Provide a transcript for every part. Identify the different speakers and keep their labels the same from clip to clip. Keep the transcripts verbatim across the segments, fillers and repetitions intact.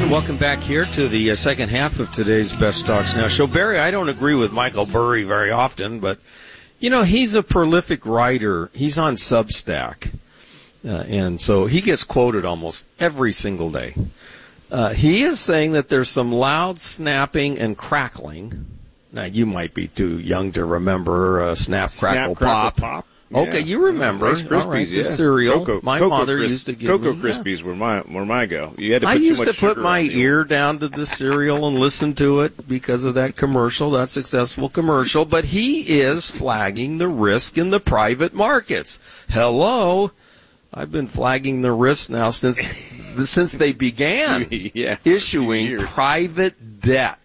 Speaker 1: Welcome back here to the uh, second half of today's Best Stocks Now show. Barry, I don't agree with Michael Burry very often, but, you know, he's a prolific writer. He's on Substack, uh, and so he gets quoted almost every single day. Uh, he is saying that there's some loud snapping and crackling. Now, you might be too young to remember uh, Snap, Crackle,
Speaker 2: Snap, Crackle,
Speaker 1: Pop.
Speaker 2: Pop.
Speaker 1: Okay,
Speaker 2: yeah.
Speaker 1: you remember.
Speaker 2: Rice Krispies,
Speaker 1: All right,
Speaker 2: yeah.
Speaker 1: the cereal.
Speaker 2: Cocoa,
Speaker 1: my
Speaker 2: Cocoa
Speaker 1: mother
Speaker 2: Crisp,
Speaker 1: used to give
Speaker 2: Cocoa
Speaker 1: me.
Speaker 2: Krispies
Speaker 1: Yeah.
Speaker 2: were my were my go. You had to put
Speaker 1: I
Speaker 2: too
Speaker 1: used
Speaker 2: much
Speaker 1: to put
Speaker 2: sugar
Speaker 1: my
Speaker 2: on the
Speaker 1: ear down to the cereal and listen to it because of that commercial, that successful commercial. But he is flagging the risk in the private markets. Hello, I've been flagging the risk now since since they began
Speaker 2: yeah,
Speaker 1: issuing private debt.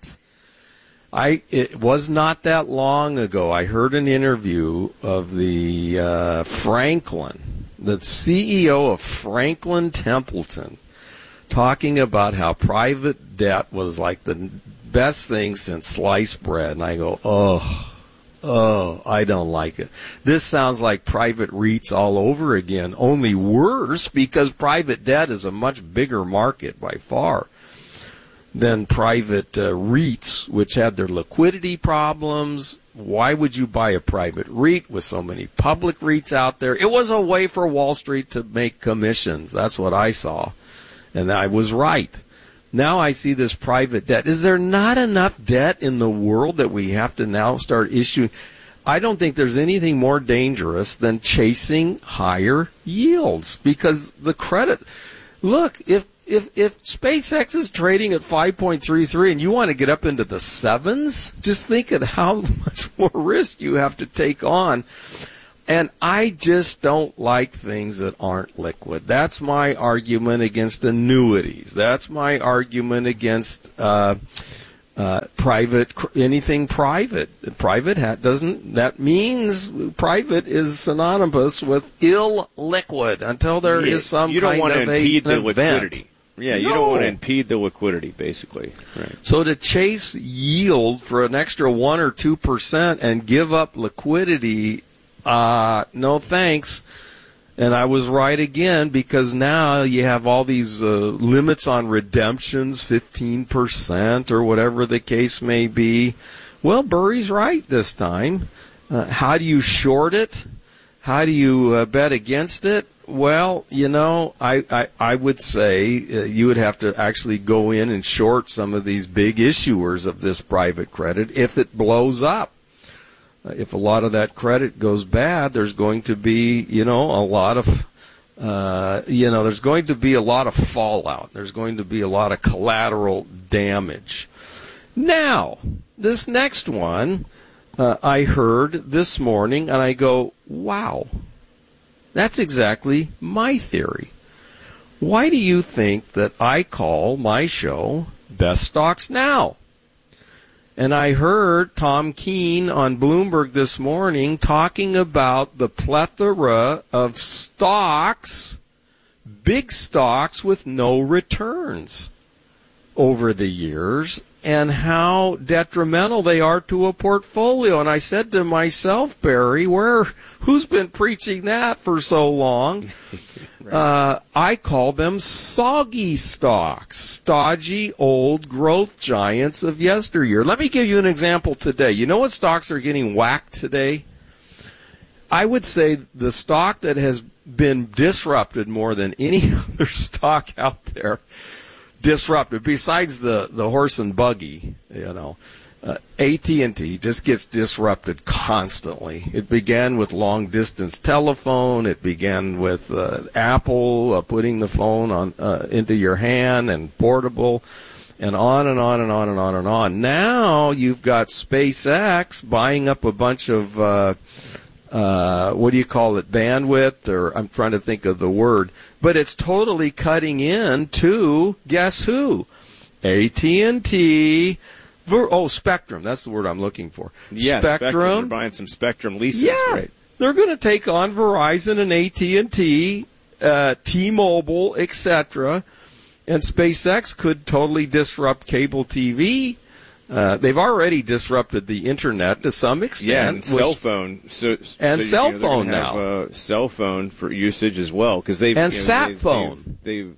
Speaker 1: I it was not that long ago. I heard an interview of the uh, Franklin, the C E O of Franklin Templeton, talking about how private debt was like the best thing since sliced bread. And I go, oh, oh, I don't like it. This sounds like private REITs all over again, only worse because private debt is a much bigger market by far than private uh, REITs, which had their liquidity problems. Why would you buy a private REIT with so many public REITs out there? It was a way for Wall Street to make commissions. That's what I saw. And I was right. Now I see this private debt. Is there not enough debt in the world that we have to now start issuing? I don't think there's anything more dangerous than chasing higher yields because the credit... Look, if If if SpaceX is trading at five point three three and you want to get up into the sevens, just think of how much more risk you have to take on. And I just don't like things that aren't liquid. That's my argument against annuities. That's my argument against uh, uh, private, anything private. Private ha- doesn't, that means private is synonymous with illiquid until there
Speaker 2: yeah,
Speaker 1: is some
Speaker 2: you don't
Speaker 1: kind
Speaker 2: want
Speaker 1: of
Speaker 2: to
Speaker 1: a,
Speaker 2: impede the
Speaker 1: an event.
Speaker 2: liquidity. Yeah, you
Speaker 1: No.
Speaker 2: don't want to impede the liquidity, basically. Right.
Speaker 1: So to chase yield for an extra one or two percent and give up liquidity, uh, no thanks. And I was right again because now you have all these uh, limits on redemptions, fifteen percent or whatever the case may be. Well, Burry's right this time. Uh, how do you short it? How do you uh, bet against it? Well, you know, I, I, I would say uh, you would have to actually go in and short some of these big issuers of this private credit if it blows up. Uh, if a lot of that credit goes bad, there's going to be, you know, a lot of, uh, you know, there's going to be a lot of fallout. There's going to be a lot of collateral damage. Now, this next one uh, I heard this morning, and I go, wow. That's exactly my theory. Why do you think that I call my show Best Stocks Now? And I heard Tom Keene on Bloomberg this morning talking about the plethora of stocks, big stocks with no returns over the years, and how detrimental they are to a portfolio. And I said to myself, Barry, where, who's been preaching that for so long? right. uh, I call them soggy stocks, stodgy old growth giants of yesteryear. Let me give you an example today. You know what stocks are getting whacked today? I would say the stock that has been disrupted more than any other stock out there, disrupted, besides the, the horse and buggy, you know, uh, A T and T just gets disrupted constantly. It began with long-distance telephone. It began with uh, Apple uh, putting the phone on uh, into your hand and portable, and on and on and on and on and on. Now you've got SpaceX buying up a bunch of, uh, uh, what do you call it, bandwidth, or I'm trying to think of the word. But it's totally cutting in to, guess who? A T and T. Ver- oh, Spectrum. That's the word I'm looking for.
Speaker 2: Yeah,
Speaker 1: Spectrum.
Speaker 2: Spectrum. They're buying some Spectrum leases.
Speaker 1: Yeah.
Speaker 2: Right.
Speaker 1: They're going to take on Verizon and A T and T, uh, T-Mobile, et cetera. And SpaceX could totally disrupt cable T V. Uh, they've already disrupted the internet to some extent.
Speaker 2: Yeah, and cell phone. So,
Speaker 1: and
Speaker 2: so,
Speaker 1: cell
Speaker 2: you know,
Speaker 1: phone
Speaker 2: have,
Speaker 1: now.
Speaker 2: Uh, cell phone for usage as well, because they've
Speaker 1: and
Speaker 2: you know,
Speaker 1: sat
Speaker 2: they've,
Speaker 1: phone.
Speaker 2: They've, they've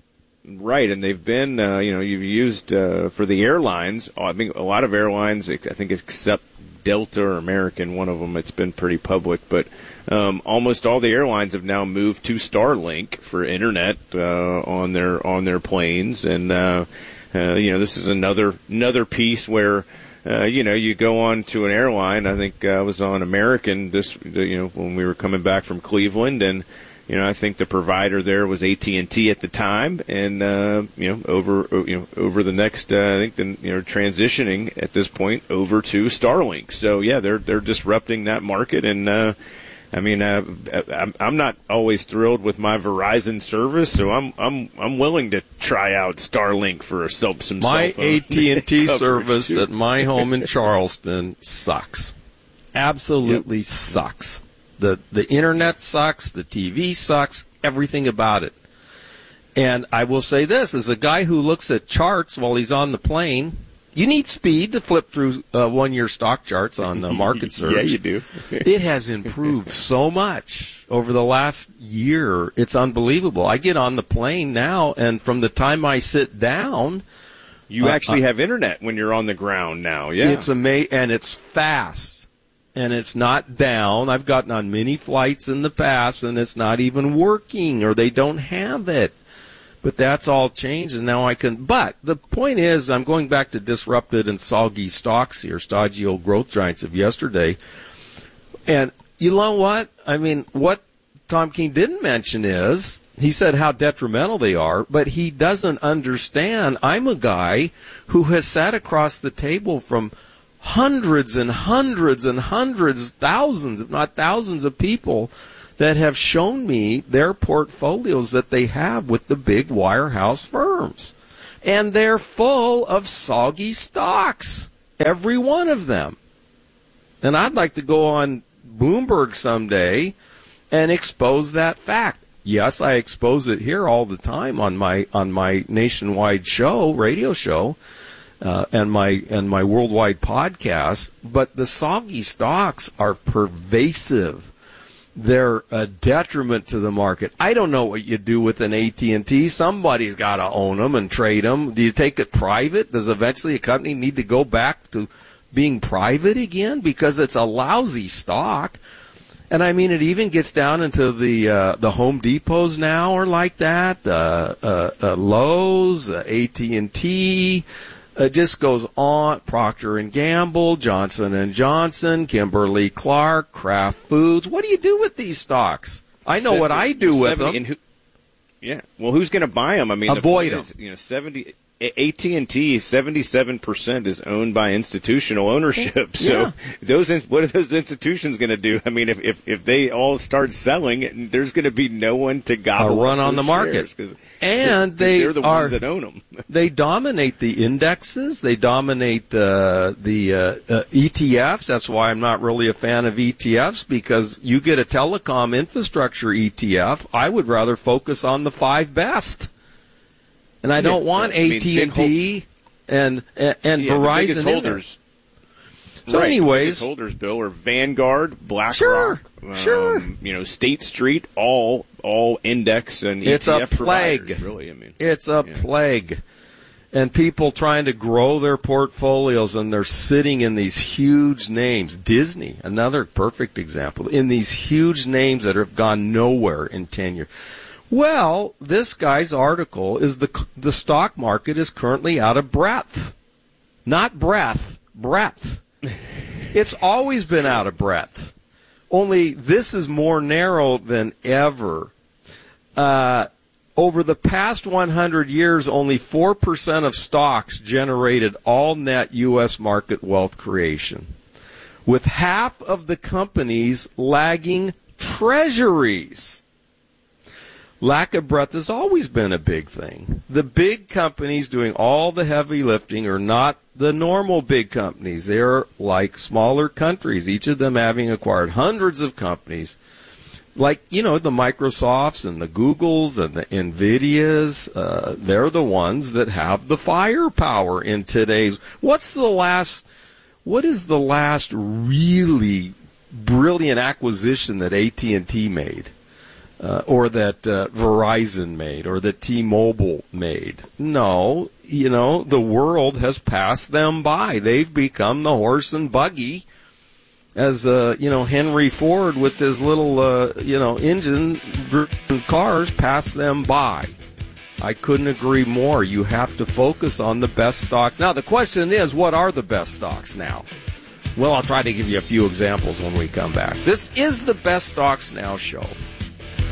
Speaker 2: Right, and they've been, uh, you know, you've used uh, for the airlines. I mean, a lot of airlines, I think, except Delta or American, one of them, it's been pretty public. But um, almost all the airlines have now moved to Starlink for internet uh, on their on their planes, and uh, uh, you know, this is another another piece where. Uh, you know, you go on to an airline. I think I was on American this, you know, when we were coming back from Cleveland, and you know, I think the provider there was A T and T at the time, and uh, you know, over you know over the next, uh, I think, the, you know, transitioning at this point over to Starlink. So yeah, they're they're disrupting that market, and uh, I mean, uh, I'm I'm not always thrilled with my Verizon service, so I'm I'm I'm willing to try out Starlink for some some
Speaker 1: my
Speaker 2: cell phone
Speaker 1: A T and T service
Speaker 2: too.
Speaker 1: at my home in Charleston sucks. Absolutely yep. sucks. The the internet sucks, the T V sucks, everything about it. And I will say this, as a guy who looks at charts while he's on the plane, you need speed to flip through uh, one-year stock charts on uh, Market Search.
Speaker 2: Yeah, you do.
Speaker 1: It has improved so much over the last year. It's unbelievable. I get on the plane now, and from the time I sit down,
Speaker 2: you
Speaker 1: uh,
Speaker 2: actually
Speaker 1: uh,
Speaker 2: have internet when you're on the ground now. Yeah,
Speaker 1: it's ama- and it's fast, and it's not down. I've gotten on many flights in the past, and it's not even working, or they don't have it. But that's all changed, and now I can. But the point is, I'm going back to disrupted and soggy stocks here, stodgy old growth giants of yesterday. And you know what? I mean, what Tom Keene didn't mention is, he said how detrimental they are, but he doesn't understand. I'm a guy who has sat across the table from hundreds and hundreds and hundreds, thousands, if not thousands of people that have shown me their portfolios that they have with the big wirehouse firms. And they're full of soggy stocks, every one of them. And I'd like to go on Bloomberg someday and expose that fact. Yes, I expose it here all the time on my on my nationwide show, radio show, uh, and my and my worldwide podcast. But the soggy stocks are pervasive. They're a detriment to the market. I don't know what you do with an A T and T. Somebody's got to own them and trade them. Do you take it private? Does eventually a company need to go back to being private again because it's a lousy stock? And I mean, it even gets down into the uh, the Home Depots now are like that. Uh, uh, uh, Lowe's, uh, A T and T. It just goes on. Procter and Gamble, Johnson and Johnson, Kimberly-Clark, Kraft Foods. What do you do with these stocks? I know seventy, what I do with them.
Speaker 2: Who, yeah. Well, who's going to buy them? I mean,
Speaker 1: avoid
Speaker 2: the,
Speaker 1: them.
Speaker 2: You know, seventy. A T and T, seventy-seven percent is owned by institutional ownership. So
Speaker 1: yeah.
Speaker 2: those, what are those institutions going to do? I mean, if, if, if they all start selling, there's going to be no one to gobble
Speaker 1: a run on the market.
Speaker 2: Cause,
Speaker 1: and they
Speaker 2: they're the
Speaker 1: are,
Speaker 2: ones that own them.
Speaker 1: They dominate the indexes. They dominate uh, the uh, uh, E T Fs. That's why I'm not really a fan of E T Fs, because you get a telecom infrastructure E T F. I would rather focus on the five best. And I don't yeah, want A T and T and and, and
Speaker 2: yeah,
Speaker 1: Verizon
Speaker 2: the holders.
Speaker 1: So,
Speaker 2: right,
Speaker 1: anyways,
Speaker 2: the holders, Bill, are Vanguard, BlackRock,
Speaker 1: sure,
Speaker 2: um,
Speaker 1: sure.
Speaker 2: you know, State Street, all all index and E T F
Speaker 1: it's a plague.
Speaker 2: Really, I mean,
Speaker 1: it's a yeah. plague. And people trying to grow their portfolios, and they're sitting in these huge names. Disney, another perfect example, in these huge names that have gone nowhere in ten years. Well, this guy's article is the the stock market is currently out of breath. Not breath, breadth. It's always been out of breath. Only this is more narrow than ever. Uh, over the past one hundred years, only four percent of stocks generated all net U S market wealth creation, with half of the companies lagging treasuries. Lack of breadth has always been a big thing. The big companies doing all the heavy lifting are not the normal big companies. They're like smaller countries, each of them having acquired hundreds of companies. Like, you know, the Microsofts and the Googles and the NVIDIAs, uh, they're the ones that have the firepower in today's. What's the last, what is the last really brilliant acquisition that A T and T made? uh, or that uh, Verizon made, or that T-Mobile made. No, you know, the world has passed them by. They've become the horse and buggy, as uh, you know, Henry Ford with his little uh, you know engine-driven cars passed them by. I couldn't agree more. You have to focus on the best stocks. Now, the question is, what are the best stocks now? Well, I'll try to give you a few examples when we come back. This is the Best Stocks Now show.